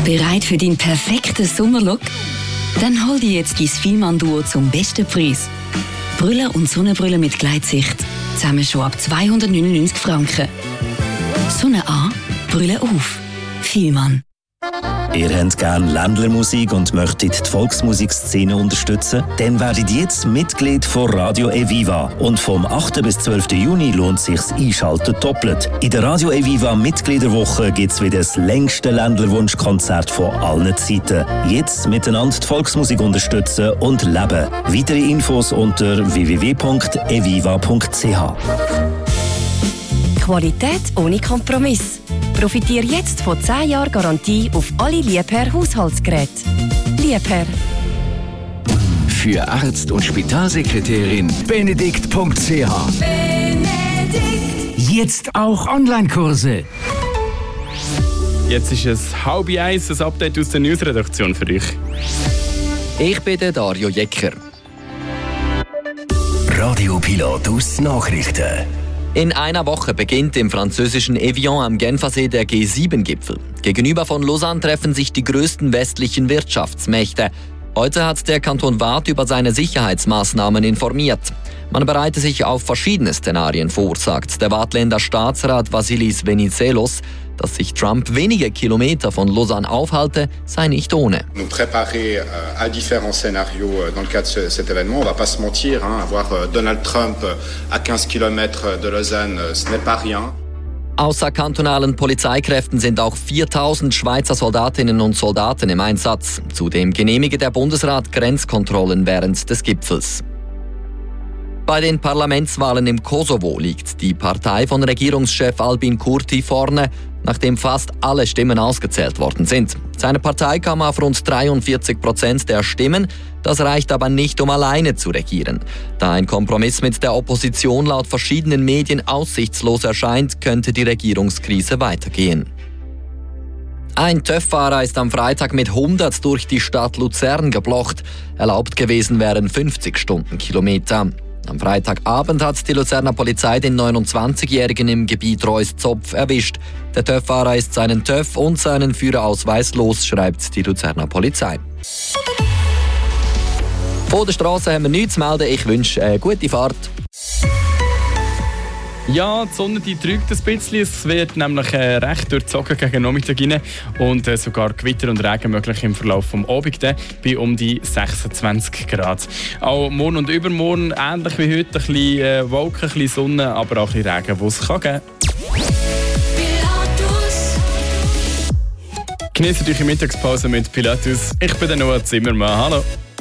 Bereit für deinen perfekten Sommerlook? Dann hol dir jetzt dein Fielmann-Duo zum besten Preis. Brille und Sonnenbrille mit Gleitsicht. Zusammen schon ab 299 Franken. Sonne an, Brille auf. Fielmann. Ihr habt gerne Ländlermusik und möchtet die Volksmusikszene unterstützen? Dann werdet jetzt Mitglied von Radio Eviva. Und vom 8. bis 12. Juni lohnt sich's Einschalten doppelt. In der Radio Eviva Mitgliederwoche gibt's wieder das längste Ländlerwunschkonzert von allen Zeiten. Jetzt miteinander die Volksmusik unterstützen und leben. Weitere Infos unter www.eviva.ch. Qualität ohne Kompromiss. Profitiere jetzt von 10 Jahren Garantie auf alle Liebherr Haushaltsgeräte. Liebherr. Für Arzt und Spitalsekretärin benedikt.ch. Jetzt auch Online-Kurse. Jetzt ist es 12:30, ein Update aus der Newsredaktion für euch. Ich bin der Dario Jecker. Radio Pilatus Nachrichten. In einer Woche beginnt im französischen Evian am Genfersee der G7-Gipfel. Gegenüber von Lausanne treffen sich die größten westlichen Wirtschaftsmächte. Heute hat der Kanton Waadt über seine Sicherheitsmaßnahmen informiert. Man bereite sich auf verschiedene Szenarien vor, sagt der Waadtländer Staatsrat Vasilis Venizelos. Dass sich Trump wenige Kilometer von Lausanne aufhalte, sei nicht ohne. Nous préparer à différents scénarios dans le cadre de cet événement. On va pas se mentir, avoir Donald Trump à 15 km de Lausanne, ce n'est pas rien. Außer kantonalen Polizeikräften sind auch 4000 Schweizer Soldatinnen und Soldaten im Einsatz. Zudem genehmige der Bundesrat Grenzkontrollen während des Gipfels. Bei den Parlamentswahlen im Kosovo liegt die Partei von Regierungschef Albin Kurti vorne, nachdem fast alle Stimmen ausgezählt worden sind. Seine Partei kam auf rund 43% der Stimmen. Das reicht aber nicht, um alleine zu regieren. Da ein Kompromiss mit der Opposition laut verschiedenen Medien aussichtslos erscheint, könnte die Regierungskrise weitergehen. Ein TÜV-Fahrer ist am Freitag mit 100 durch die Stadt Luzern geblocht. Erlaubt gewesen wären 50 Stundenkilometer. Am Freitagabend hat die Luzerner Polizei den 29-Jährigen im Gebiet Reuss-Zopf erwischt. Der TÜV-Fahrer ist seinen TÜV und seinen Führerausweis los, schreibt die Luzerner Polizei. Von der Straße haben wir nichts zu melden. Ich wünsche eine gute Fahrt. Ja, die Sonne die trügt ein bisschen. Es wird nämlich recht durchzogen gegen Nachmittag rein und sogar Gewitter und Regen möglich im Verlauf des Abends bei um die 26 Grad. Auch morgen und übermorgen ähnlich wie heute, ein bisschen Wolken, ein bisschen Sonne, aber auch ein bisschen Regen, die es geben kann. Genießt euch die Mittagspause mit Pilatus. Ich bin der Noah Zimmermann. Hallo.